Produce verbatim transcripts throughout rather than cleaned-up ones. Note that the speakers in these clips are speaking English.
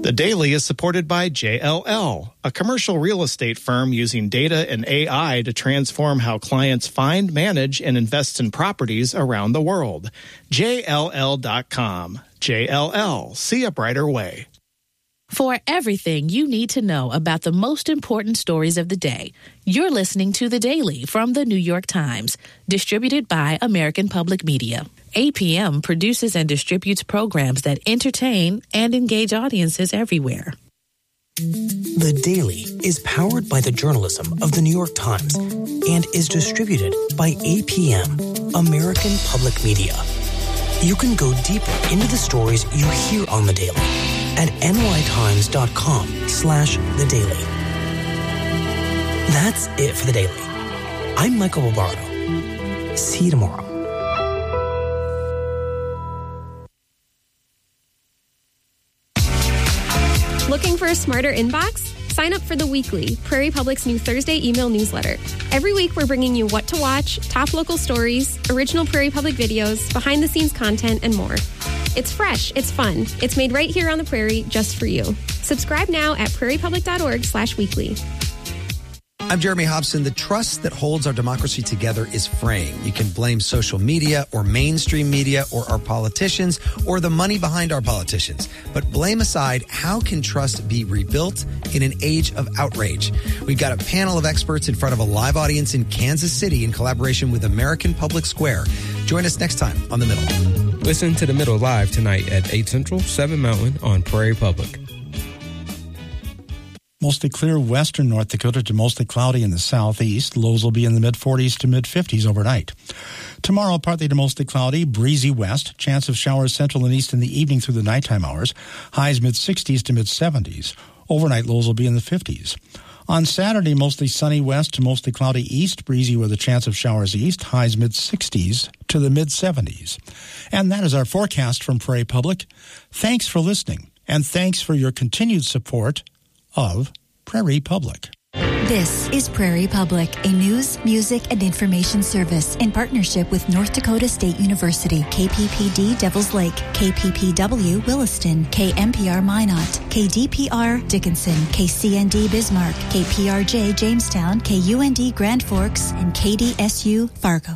The Daily is supported by J L L, a commercial real estate firm using data and A I to transform how clients find, manage, and invest in properties around the world. J L L dot com. J L L. See a brighter way. For everything you need to know about the most important stories of the day, you're listening to The Daily from The New York Times, distributed by American Public Media. A P M produces and distributes programs that entertain and engage audiences everywhere. The Daily is powered by the journalism of The New York Times and is distributed by A P M, American Public Media. You can go deeper into the stories you hear on The Daily at nytimes.com slash The Daily. That's it for The Daily. I'm Michael Bobardo. See you tomorrow. Looking for a smarter inbox? Sign up for The Weekly, Prairie Public's new Thursday email newsletter. Every week, we're bringing you what to watch, top local stories, original Prairie Public videos, behind-the-scenes content, and more. It's fresh, it's fun, it's made right here on the Prairie just for you. Subscribe now at prairiepublic.org slash weekly. I'm Jeremy Hobson. The trust that holds our democracy together is fraying. You can blame social media or mainstream media or our politicians or the money behind our politicians. But blame aside, how can trust be rebuilt in an age of outrage? We've got a panel of experts in front of a live audience in Kansas City in collaboration with American Public Square. Join us next time on The Middle. Listen to The Middle live tonight at eight Central, seven Mountain on Prairie Public. Mostly clear western North Dakota to mostly cloudy in the southeast. Lows will be in the mid-forties to mid-fifties overnight. Tomorrow, partly to mostly cloudy, breezy west. Chance of showers central and east in the evening through the nighttime hours. Highs mid-sixties to mid-seventies. Overnight lows will be in the fifties. On Saturday, mostly sunny west to mostly cloudy east. Breezy with a chance of showers east. Highs mid-sixties to the mid-seventies. And that is our forecast from Prairie Public. Thanks for listening. And thanks for your continued support of Prairie Public. This is Prairie Public, a news, music, and information service in partnership with North Dakota State University, K P P D Devils Lake, K P P W Williston, K M P R Minot, K D P R Dickinson, K C N D Bismarck, K P R J Jamestown, K U N D Grand Forks, and K D S U Fargo.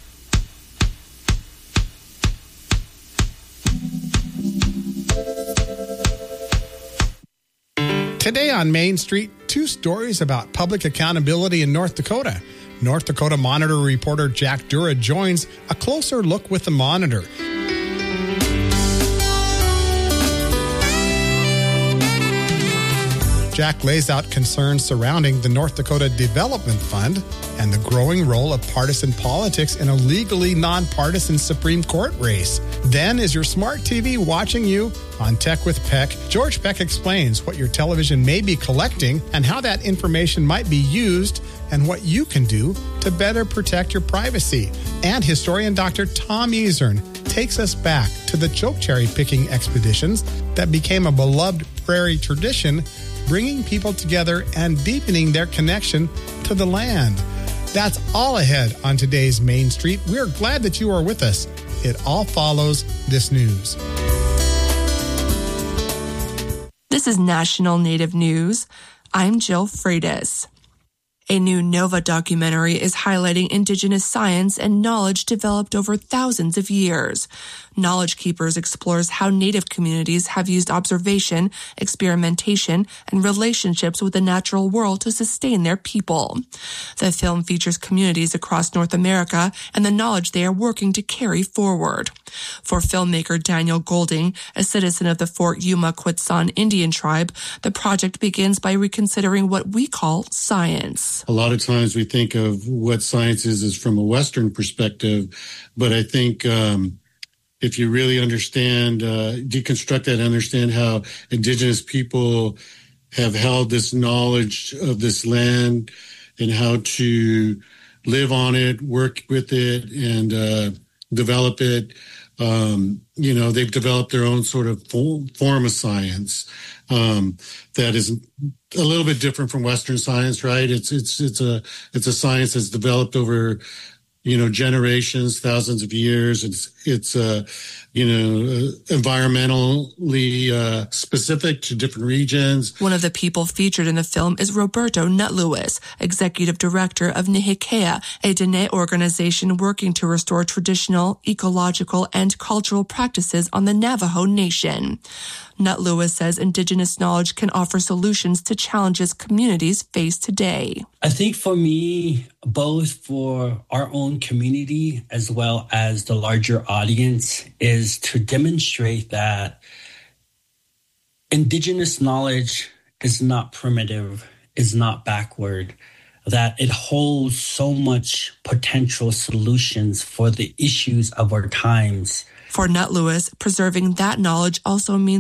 Today on Main Street, two stories about public accountability in North Dakota. North Dakota Monitor reporter Jack Dura joins a closer look with the Monitor. Jack lays out concerns surrounding the North Dakota Development Fund and the growing role of partisan politics in a legally nonpartisan Supreme Court race. Then, is your smart T V watching you? On Tech with Peck, George Peck explains what your television may be collecting and how that information might be used and what you can do to better protect your privacy. And historian Doctor Tom Ezern takes us back to the chokecherry picking expeditions that became a beloved prairie tradition, bringing people together and deepening their connection to the land. That's all ahead on today's Main Street. We're glad that you are with us. It all follows this news. This is National Native News. I'm Jill Freitas. A new NOVA documentary is highlighting Indigenous science and knowledge developed over thousands of years. Knowledge Keepers explores how Native communities have used observation, experimentation, and relationships with the natural world to sustain their people. The film features communities across North America and the knowledge they are working to carry forward. For filmmaker Daniel Golding, a citizen of the Fort Yuma Quitsan Indian tribe, the project begins by reconsidering what we call science. A lot of times we think of what science is as from a Western perspective, but I think um, if you really understand, uh, deconstruct that, understand how Indigenous people have held this knowledge of this land and how to live on it, work with it, and uh, develop it. Um, you know, they've developed their own sort of form of science um, that is a little bit different from Western science, right? It's it's it's a it's a science that's developed over you know, generations, thousands of years. It's, it's, uh, you know, uh, environmentally uh, specific to different regions. One of the people featured in the film is Roberto Nutlewis, executive director of Nihikea, a Dene organization working to restore traditional, ecological, and cultural practices on the Navajo Nation. Nutlewis says Indigenous knowledge can offer solutions to challenges communities face today. I think for me, both for our own community as well as the larger audience, is to demonstrate that Indigenous knowledge is not primitive, is not backward, that it holds so much potential solutions for the issues of our times. For Nutlewis, preserving that knowledge also means